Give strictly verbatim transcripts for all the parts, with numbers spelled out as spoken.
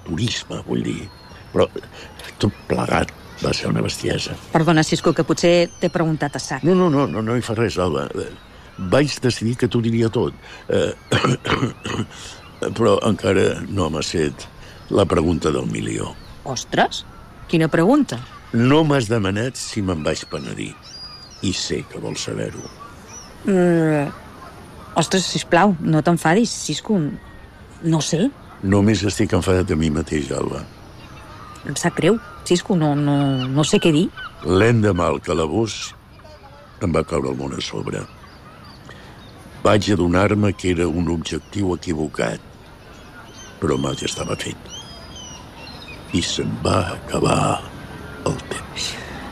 turisme, vull dir. Però tot plegat va ser una bestiesa. Perdona, Cisco, que potser t'he preguntat a sac. No, no, no, no, no hi fa res, Alba. Vaig decidir que t'ho diria tot. Eh, però encara no m'ha set la pregunta del milió. Ostres, quina pregunta? No m'has demanat si me'n vaig penedir. I sé que vols saber-ho. Mm, ostres, sisplau, no t'enfadis, Cisco. No sé. Només estic enfadat a mi mateix, Alba. Em sap greu, Cisco, no, no, no sé què dir. L'endemà al calabós em va caure el món a sobre. Vaig adonar-me que era un objectiu equivocat, però mal ja estava fet. I se'n va acabar el temps.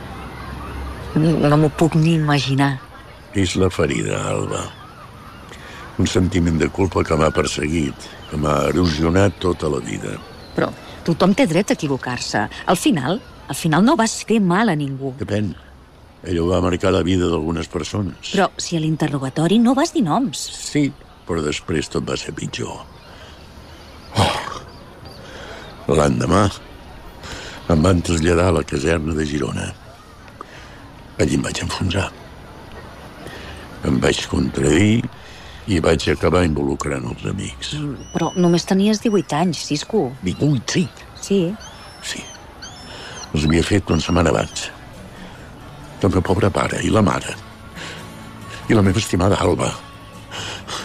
No m'ho puc ni imaginar. És la ferida, Alba. Un sentiment de culpa que m'ha perseguit, que m'ha erosionat tota la vida. Però tothom té dret a equivocar-se. Al final, al final no vas fer mal a ningú. Depèn. Allò va marcar la vida d'algunes persones. Però si a l'interrogatori no vas dir noms. Sí, però després tot va ser pitjor. Oh. L'endemà em van traslladar a la caserna de Girona. Allí em vaig enfonsar. Em vaig contradir i vaig acabar involucrant els amics. Però només tenies divuit anys, Cisco. divuit, sí. Sí. Sí. Els havia fet una setmana abans. El meu pobre pare i la mare. I la meva estimada Alba.